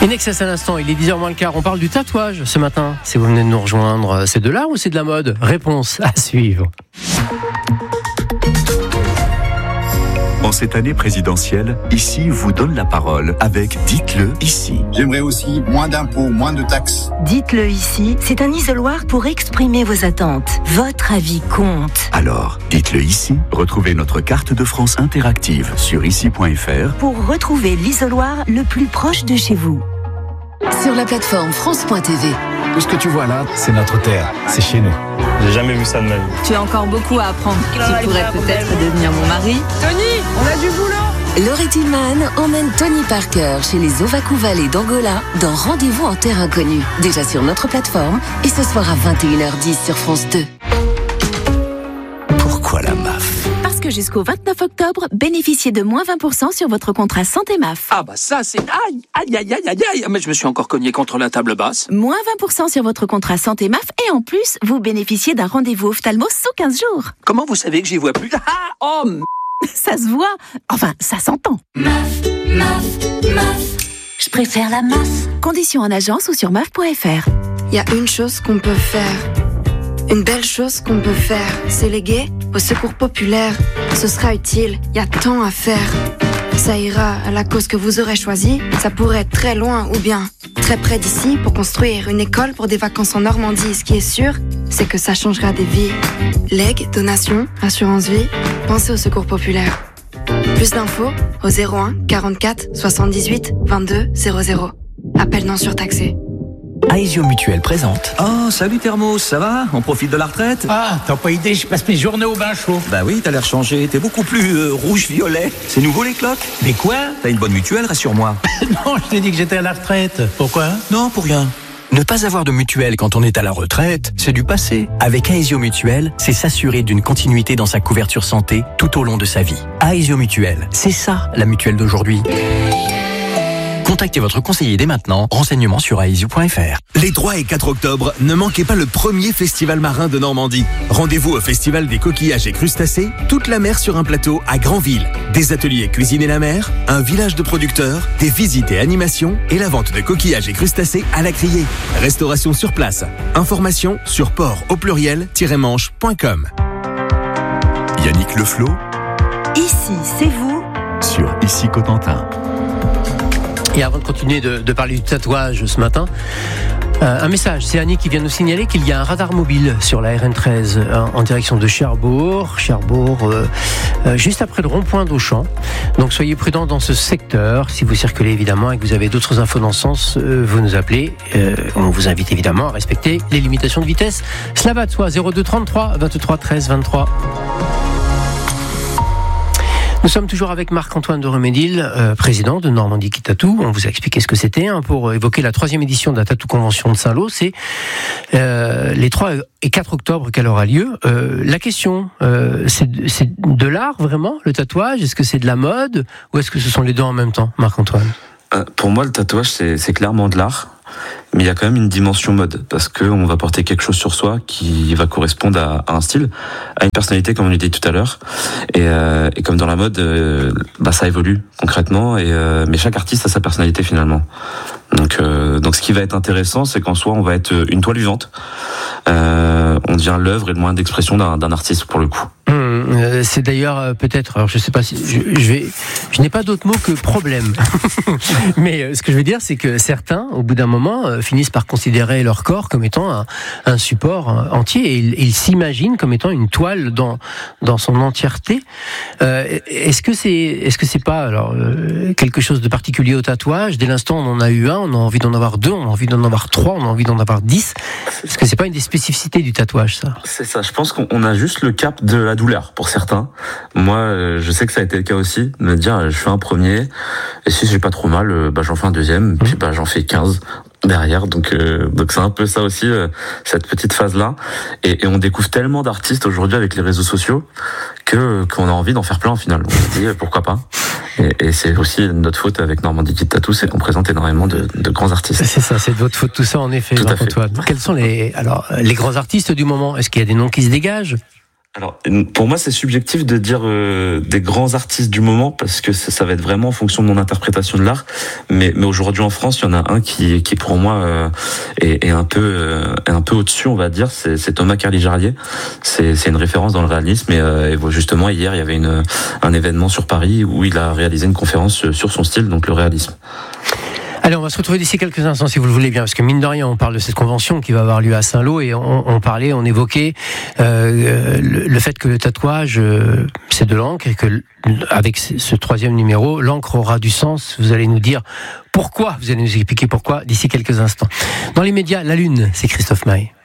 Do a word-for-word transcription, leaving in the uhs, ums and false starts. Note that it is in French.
Inexcess à l'instant, il est dix heures moins le quart. On parle du tatouage ce matin. Si vous venez de nous rejoindre, c'est de l'art ou c'est de la mode? Réponse à suivre. En cette année présidentielle, Ici vous donne la parole avec Dites-le ici. J'aimerais aussi moins d'impôts, moins de taxes. Dites-le ici, c'est un isoloir pour exprimer vos attentes. Votre avis compte. Alors, dites-le ici. Retrouvez notre carte de France interactive sur ici point f r pour retrouver l'isoloir le plus proche de chez vous. Sur la plateforme France point t v. Tout ce que tu vois là, c'est notre terre, c'est chez nous. J'ai jamais vu ça de ma vie. Tu as encore beaucoup à apprendre. Tu pourrais peut-être devenir mon mari. Tony, on a du boulot. Laurie Tillman emmène Tony Parker chez les Ovaku Valley d'Angola dans Rendez-vous en terre inconnue. Déjà sur notre plateforme et ce soir à vingt et une heures dix sur France deux. Pourquoi la M A F? Parce que jusqu'au vingt-neuf octobre, bénéficiez de moins vingt pour cent sur votre contrat santé M A F. Ah bah ça c'est... Aïe, aïe, aïe, aïe, aïe, aïe. Mais je me suis encore cogné contre la table basse. Moins vingt pour cent sur votre contrat santé M A F et en plus, vous bénéficiez d'un rendez-vous ophtalmo sous quinze jours. Comment vous savez que j'y vois plus? Ah, oh m... Ça se voit. Enfin, ça s'entend. M A F, M A F, M A F. Je préfère la M A F. Conditions en agence ou sur M A F point f r. Il y a une chose qu'on peut faire. Une belle chose qu'on peut faire, c'est léguer au secours populaire. Ce sera utile, il y a tant à faire. Ça ira à la cause que vous aurez choisie. Ça pourrait être très loin ou bien très près d'ici pour construire une école pour des vacances en Normandie. Ce qui est sûr, c'est que ça changera des vies. Legs, donations, assurance vie, pensez au secours populaire. Plus d'infos au zéro un quarante-quatre soixante-dix-huit vingt-deux zéro zéro. Appel non surtaxé. Aesio Mutuelle présente. Oh, salut Thermos, ça va? On profite de la retraite? Ah, t'as pas idée, je passe mes journées au bain chaud. Bah oui, t'as l'air changé, t'es beaucoup plus euh, rouge-violet. C'est nouveau les cloques? Mais quoi? T'as une bonne mutuelle, rassure-moi. Non, je t'ai dit que j'étais à la retraite. Pourquoi? Non, pour rien. Ne pas avoir de mutuelle quand on est à la retraite, c'est du passé. Avec Aesio Mutuelle, c'est s'assurer d'une continuité dans sa couverture santé tout au long de sa vie. Aesio Mutuelle, c'est ça la mutuelle d'aujourd'hui. Contactez votre conseiller dès maintenant. Renseignements sur aesio point f r. Les trois et quatre octobre, ne manquez pas le premier festival marin de Normandie. Rendez-vous au Festival des coquillages et crustacés, toute la mer sur un plateau à Granville. Des ateliers cuisine et la mer, un village de producteurs, des visites et animations et la vente de coquillages et crustacés à la criée. Restauration sur place. Informations sur port au pluriel-manche point com. Yannick Leflot. Ici, c'est vous. Sur Ici Cotentin. Et avant de continuer de, de parler du tatouage ce matin, euh, un message, c'est Annie qui vient nous signaler qu'il y a un radar mobile sur la R N treize euh, en direction de Cherbourg, Cherbourg, euh, euh, juste après le rond-point d'Auchan. Donc soyez prudents dans ce secteur. Si vous circulez évidemment et que vous avez d'autres infos dans ce sens, euh, vous nous appelez. Euh, on vous invite évidemment à respecter les limitations de vitesse. Cela va de soi, zéro deux trente-trois vingt-trois treize vingt-trois. Nous sommes toujours avec Marc-Antoine de Remédil, euh, président de Normandie qui Tatoue. On vous a expliqué ce que c'était hein, pour évoquer la troisième édition de la Tattoo Convention de Saint-Lô. C'est euh, les trois et quatre octobre qu'elle aura lieu. Euh, la question, euh, c'est, c'est de l'art vraiment, le tatouage? Est-ce que c'est de la mode ou est-ce que ce sont les deux en même temps, Marc-Antoine? euh, Pour moi, le tatouage, c'est, c'est clairement de l'art. Mais il y a quand même une dimension mode, parce qu'on va porter quelque chose sur soi qui va correspondre à, à un style, à une personnalité, comme on l'a dit tout à l'heure. Et, euh, et comme dans la mode, euh, bah, ça évolue concrètement, et, euh, mais chaque artiste a sa personnalité finalement. Donc, euh, donc ce qui va être intéressant, c'est qu'en soi, on va être une toile vivante. Euh, on devient l'œuvre et le moyen d'expression d'un, d'un artiste pour le coup. Mmh, c'est d'ailleurs euh, peut-être, alors je sais pas si je, je vais, je n'ai pas d'autre mot que problème. Mais euh, ce que je veux dire, c'est que certains, au bout d'un moment, euh, finissent par considérer leur corps comme étant un, un support euh, entier et ils, ils s'imaginent comme étant une toile dans dans son entièreté. Euh, est-ce que c'est, est-ce que c'est pas alors euh, quelque chose de particulier au tatouage? Dès l'instant où on en a eu un, on a envie d'en avoir deux, on a envie d'en avoir trois, on a envie d'en avoir dix. Est-ce que c'est pas une des spécificités du tatouage, ça? C'est ça. Je pense qu'on a juste le cap de la douleur pour certains. Moi, je sais que ça a été le cas aussi, de me dire, je fais un premier, et si j'ai pas trop mal, bah j'en fais un deuxième, puis bah j'en fais quinze derrière. Donc, euh, donc c'est un peu ça aussi, euh, cette petite phase-là. Et, et on découvre tellement d'artistes aujourd'hui avec les réseaux sociaux que qu'on a envie d'en faire plein au final. On se dit pourquoi pas. Et, et c'est aussi notre faute avec Normandie qui Tatoue, c'est qu'on présente énormément de, de grands artistes. C'est ça, c'est de votre faute tout ça en effet, Marc-Antoine. Quels sont les alors les grands artistes du moment? Est-ce qu'il y a des noms qui se dégagent? Alors, pour moi, c'est subjectif de dire euh, des grands artistes du moment parce que ça, ça va être vraiment en fonction de mon interprétation de l'art. Mais, mais aujourd'hui en France, il y en a un qui, qui pour moi euh, est, est un peu, euh, est un peu au-dessus, on va dire. C'est, c'est Thomas Carly-Jarlier. C'est, c'est une référence dans le réalisme. Et, euh, et justement, hier, il y avait une, un événement sur Paris où il a réalisé une conférence sur son style, donc le réalisme. Allez, on va se retrouver d'ici quelques instants, si vous le voulez bien, parce que mine de rien, on parle de cette convention qui va avoir lieu à Saint-Lô, et on, on parlait, on évoquait euh, le, le fait que le tatouage, euh, c'est de l'encre, et que avec ce troisième numéro, l'encre aura du sens. Vous allez nous dire pourquoi, vous allez nous expliquer pourquoi d'ici quelques instants. Dans les médias, la Lune, c'est Christophe Maé.